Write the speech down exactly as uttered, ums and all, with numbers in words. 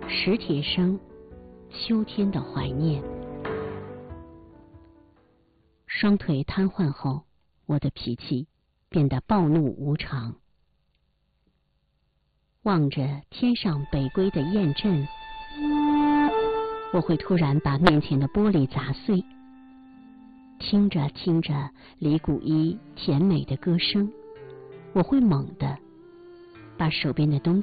史铁生，秋天的怀念。双腿瘫痪后，我的脾气变得暴怒无常。望着天上北归的雁阵，我会突然把面前的玻璃砸碎。听着听着李谷一甜美的歌声，我会猛地把手边的东